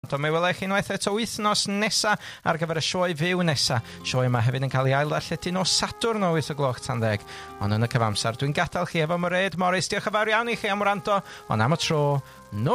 Mi welai chi unwaith eto wythnos nesa ar gyfer y sioe fyw nesa. Sioe yma hefyd yn cael ei ail ddarlledu nos Sadwrn o 8:10. Ond yn y cyfamser, dwi'n gadael chi efo Mairead Morris. Diolch yn fawr iawn i chi am wrando, ond am y tro,